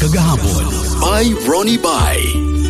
kagahapon by Ronnie Bay.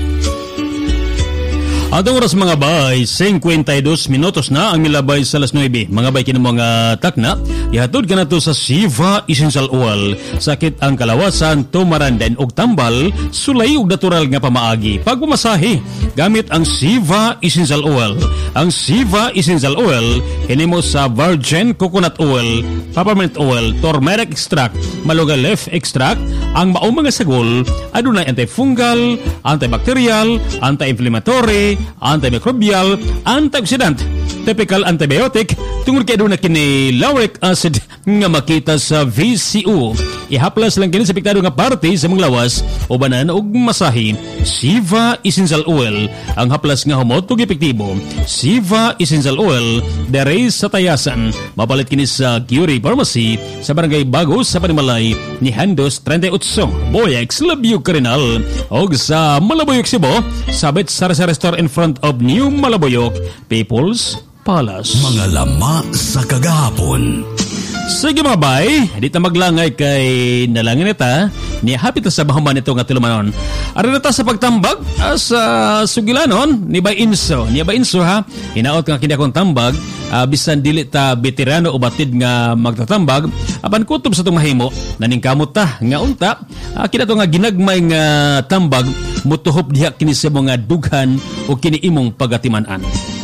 Atong oras mga bay, 52 minutos na ang milabay sa alas 9. Mga bay, kini mga takna, ihatod ka na to sa Siva Essential Oil. Sakit ang kalawasan, tumarandan og tambal, sulay og natural nga pamaagi. Pagpumasahe, gamit ang Siva Essential Oil. Ang Siva Essential Oil, hinimo sa virgin coconut oil, peppermint oil, turmeric extract, maluga leaf extract. Ang maong mga sagol, adunay antifungal, antibacterial, anti-inflammatory, antimicrobial, antioxidant, typical antibiotic, tungod kay doon na kini lauric acid nga makita sa VCO. Ihaplas lang kini sa piktado nga parte sa mga lawas o banan og masahi. Siva Essential Oil, ang haplas nga humot ug epektibo. Siva Essential Oil, dere sa Tayasan. Mapalit kini sa Curie Pharmacy sa Barangay Bagos sa Panimalay ni Handos 38, Boyex, Labuyog, Carinal, og sa Malabuyog, Cebu, sabit sa restaurant in front of New Malabuyog, People's Palace. Mga lama sa kagahapon. Sige mga bay, di ta maglangay kay nalangin ita, nihapit ta sa bahaman ito nga tulumanon. Arin na ta sa pagtambag sa sugilanon ni Bay Inso. Ni Bay Inso ha, hinaot nga kini akong tambag, bisan dili ta veterano o batid nga magtatambag, apan kutob sa itong mahimo, naningkamot ta nga unta, kina to nga ginagmay nga tambag, mutuhop diha kini sa mga dughan o kini imong pagatimanan.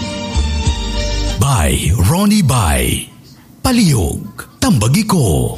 By Ronnie Bay. Palihog, tambagi ko.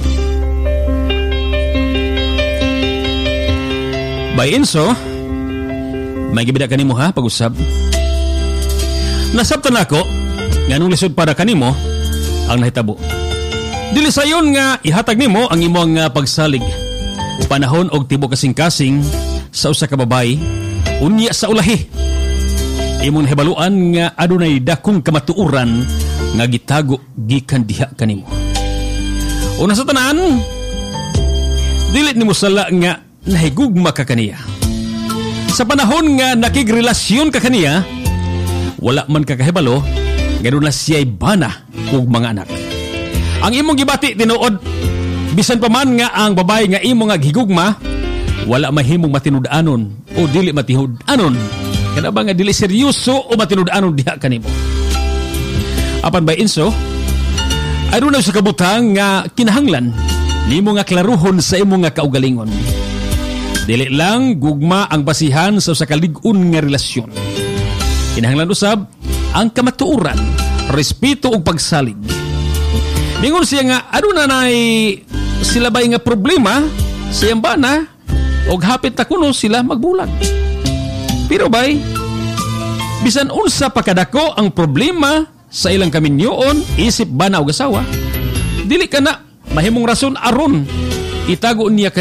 Bay Inso, may gibida kanimo ha, pag-usab. Nasabtan ako, nga nung lisod para kanimo, ang nahitabo. Dili sayon nga ihatag nimo ang imong pagsalig. Panahon og tibo kasing-kasing sa usa ka babay, unya sa ulahi. Imong nahibaluan nga adunay dakong kamatuoran nga gitago gikan diha kanimo. Una sa tanan, dilit nimo sala nga nahigugma ka kaniya. Sa panahon nga nakigrelasyon ka kaniya, wala man ka kahibalo, ganoon na siya'y bana ug mga anak. Ang imong gibati tinuod, bisan pa man nga ang babae nga imo nga gigugma, wala mahimong matinud-anon o dili matinud-anon. Kada ba nga dili seryoso o matinud-anon diha kanimo. Apan Bay Inso, aduna sa kabutang nga kinahanglan nimo nga klaruhon sa imo nga kaugalingon. Dili lang gugma ang basihan sa usa ka lig-on nga relasyon. Kinahanglan usab ang kamatuoran, respeto ug pagsalig. Mingon siya nga aduna nay sila bay nga problema sa iyang bana og hapit ta kuno sila magbulag. Pero bay, bisan unsa pa kadako ang problema sa ilang kaminyoon, isip bana o asawa, dili ka na mahimong rason aron itago niya